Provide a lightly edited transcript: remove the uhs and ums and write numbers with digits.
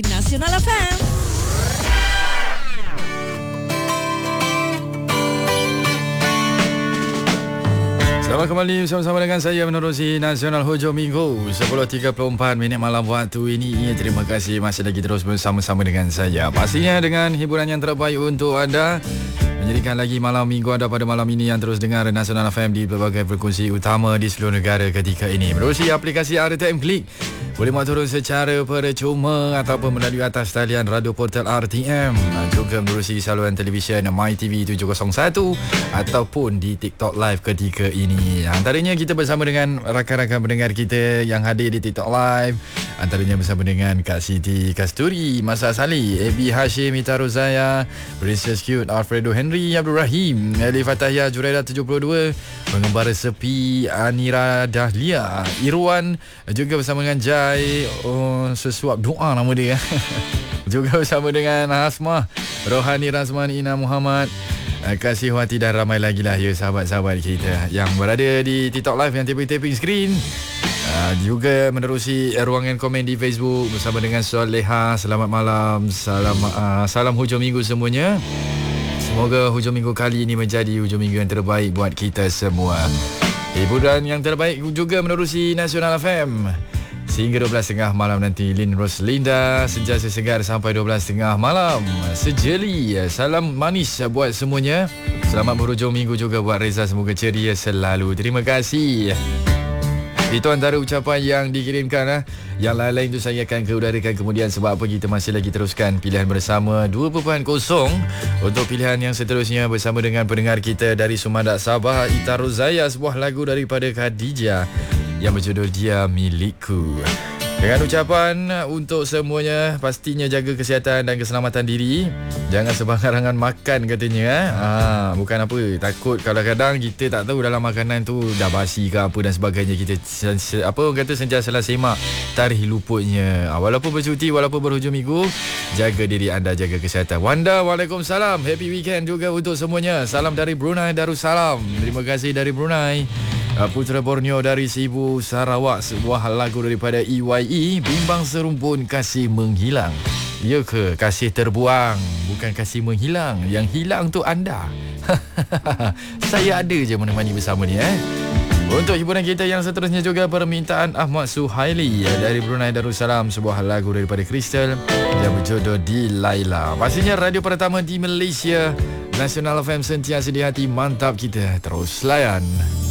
Nasional FM. Selamat kembali bersama-sama dengan saya menerusi Nasional Hujung Minggu 10.34 minit malam waktu ini. Terima kasih masih lagi terus bersama-sama dengan saya. Pastinya dengan hiburan yang terbaik untuk anda, menjadikan lagi malam minggu anda pada malam ini yang terus dengar Nasional FM di pelbagai frekuensi utama di seluruh negara ketika ini. Menerusi aplikasi RTM Klik, boleh mahu turun secara percuma ataupun melalui atas talian radio portal RTM. Juga menerusi saluran televisyen MyTV 701 ataupun di TikTok Live ketika ini. Antaranya kita bersama dengan rakan-rakan pendengar kita yang hadir di TikTok Live. Antaranya bersama dengan Kak Siti Kasturi, Masa Salih, AB Hashim, Ita Rozaya, Princess Cute, Alfredo Henry, Abdul Rahim, Elif Fatahia, Juraida 72, Pengembara Sepi, Anira Dahlia, Irwan, juga bersama dengan Jai, sesuap doa nama dia. Juga bersama dengan Hasmah, Rohani Razman, Ina Muhammad, Kasih Wati dan ramai lagi lah ya sahabat-sahabat kita yang berada di TikTok Live yang tapping screen. Juga menerusi ruangan komen di Facebook bersama dengan Soleha. Selamat malam, salam hujung minggu semuanya. Semoga hujung minggu kali ini menjadi hujung minggu yang terbaik buat kita semua. Hiburan yang terbaik juga menerusi Nasional FM sehingga 12.30 malam nanti. Lin Roslinda, Sentiasa Segar sampai 12.30 malam. Sejeli, salam manis buat semuanya. Selamat berhujung minggu juga buat Reza, semoga ceria selalu. Terima kasih. Itu antara ucapan yang dikirimkan. Yang lain-lain itu saya akan keudarakan kemudian. Sebab apa, kita masih lagi teruskan pilihan bersama 2.0 untuk pilihan yang seterusnya bersama dengan pendengar kita dari Sumandak, Sabah, Ita Rozaya. Sebuah lagu daripada Khadijah yang berjudul Dia Milikku. Dengan ucapan untuk semuanya, pastinya jaga kesihatan dan keselamatan diri. Jangan sembarangan makan katanya. Bukan apa, takut kadang-kadang kita tak tahu dalam makanan tu dah basi ke apa dan sebagainya. Kita sentiasalah semak tarikh luputnya. Walaupun bercuti, walaupun berhujung minggu, jaga diri anda, jaga kesihatan. Wanda, waalaikumsalam. Happy weekend juga untuk semuanya. Salam dari Brunei Darussalam. Terima kasih dari Brunei. Putra Borneo dari Sibu, Sarawak. Sebuah lagu daripada EYE, Bimbang Serumpun Kasih Menghilang. Ya ke? Kasih terbuang, bukan kasih menghilang. Yang hilang tu anda. Saya ada je menemani bersama ni. Untuk hiburan kita yang seterusnya juga permintaan Ahmad Suhaili dari Brunei Darussalam. Sebuah lagu daripada Crystal yang berjodoh Di Laila. Pastinya radio pertama di Malaysia. Nasional FM sentiasa di hati. Mantap, kita terus layan.